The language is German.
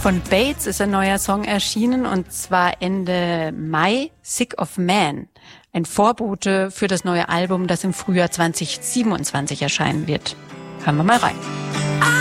Von Bates ist ein neuer Song erschienen, und zwar Ende Mai, Sick of Man. Ein Vorbote für das neue Album, das im Frühjahr 2027 erscheinen wird. Hören wir mal rein.